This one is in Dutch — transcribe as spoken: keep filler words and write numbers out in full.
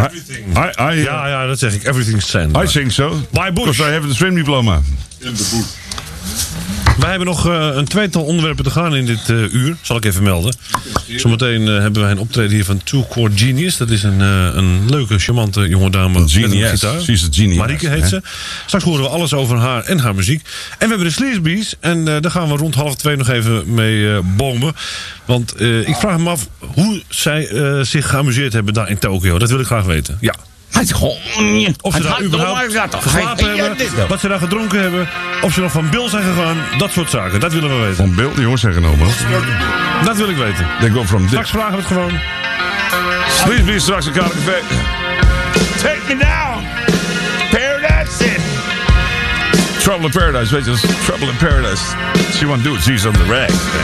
Everything. I, I, uh, ja, ja, dat zeg ik. Everything's sand. I think so. By Bush. Because I have the swim diploma. In the boot. Wij hebben nog uh, een tweetal onderwerpen te gaan in dit uh, uur. Zal ik even melden. Zometeen uh, hebben wij een optreden hier van Two Chord Genius. Dat is een, uh, een leuke, charmante jonge dame met een gitaar. Ze is een genius. Marieke heet hè? ze. Straks horen we alles over haar en haar muziek. En we hebben de Sleazebees. En uh, daar gaan we rond half twee nog even mee uh, bomen. Want uh, ik vraag me af hoe zij uh, zich geamuseerd hebben daar in Tokio. Dat wil ik graag weten. Ja. Of ze daar überhaupt geslapen hebben, wat ze daar gedronken hebben, of ze nog van Bill zijn gegaan, dat soort zaken. Dat willen we weten. Van Bill, die jongens zijn genomen. Dat wil ik weten. They go from Straks vragen we het gewoon. Sleazebees straks een kaartcafé. Take me down. Paradise City. Trouble in Paradise, weet je, dat is Trouble in Paradise. She won't do it, she's on the rag.